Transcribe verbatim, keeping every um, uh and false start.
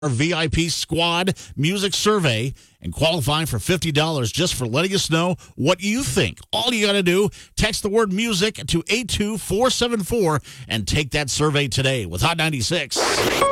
Our V I P Squad Music Survey and qualify for fifty dollars just for letting us know what you think. All you got to do, text the word music to eight two four seven four and take that survey today with Hot ninety-six.